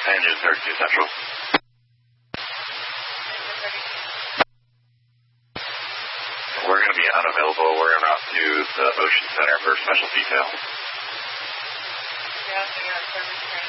Engine 32 Central. We're going to be unavailable. We're en route to the Ocean Center for special detail. Yeah, I got service train.